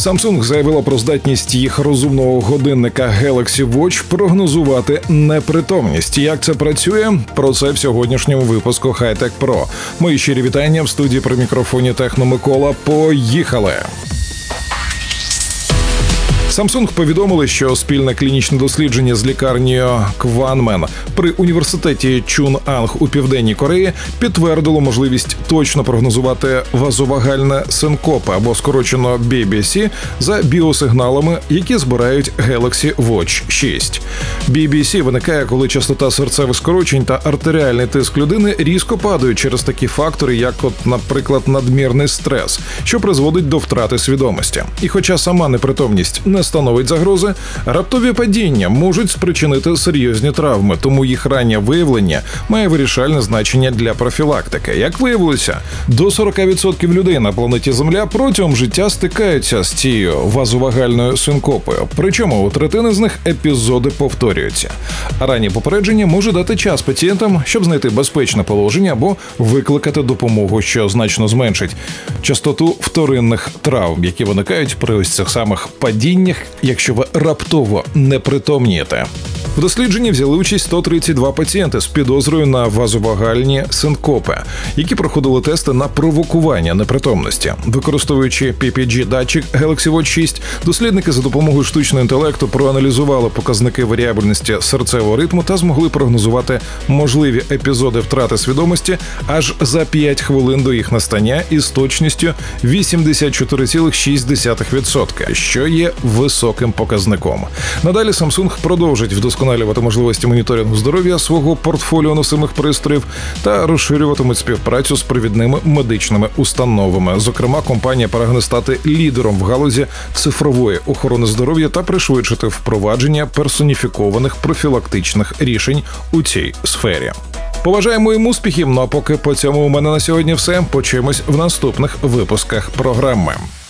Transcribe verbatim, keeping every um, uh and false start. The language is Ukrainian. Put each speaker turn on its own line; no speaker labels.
Samsung заявила про здатність їх розумного годинника Galaxy Watch прогнозувати непритомність. Як це працює? Про це в сьогоднішньому випуску High-Tech Pro. Мої щирі вітання в студії при мікрофоні Техно Микола. Поїхали! Samsung повідомили, що спільне клінічне дослідження з лікарнею Кванмен при університеті Чун'анг у Південній Кореї підтвердило можливість точно прогнозувати вазовагальне синкопи, або скорочено бі бі сі, за біосигналами, які збирають Galaxy Watch шість. бі бі сі виникає, коли частота серцевих скорочень та артеріальний тиск людини різко падають через такі фактори, як, от, наприклад, надмірний стрес, що призводить до втрати свідомості. І хоча сама непритомність не становить загрози, раптові падіння можуть спричинити серйозні травми, тому їх раннє виявлення має вирішальне значення для профілактики. Як виявилося, до сорок відсотків людей на планеті Земля протягом життя стикаються з цією вазовагальною синкопою, причому у третини з них епізоди повторюються. А раннє попередження може дати час пацієнтам, щоб знайти безпечне положення або викликати допомогу, що значно зменшить частоту вторинних травм, які виникають при ось цих самих падіннях, якщо ви раптово не притомнієте. В дослідженні взяли участь сто тридцять два пацієнти з підозрою на вазовагальні синкопи, які проходили тести на провокування непритомності. Використовуючи пі пі джі-датчик Galaxy Watch шість, дослідники за допомогою штучного інтелекту проаналізували показники варіабельності серцевого ритму та змогли прогнозувати можливі епізоди втрати свідомості аж за п'ять хвилин до їх настання із точністю вісімдесят чотири цілих шість десятих відсотка, що є високим показником. Надалі Samsung продовжить вдосконалювати можливості моніторингу здоров'я свого портфоліо носимих пристроїв та розширюватимуть співпрацю з провідними медичними установами. Зокрема, компанія прагне стати лідером в галузі цифрової охорони здоров'я та пришвидшити впровадження персоніфікованих профілактичних рішень у цій сфері. Побажаємо їм успіхів, ну а поки по цьому у мене на сьогодні все. Почуємось в наступних випусках програми.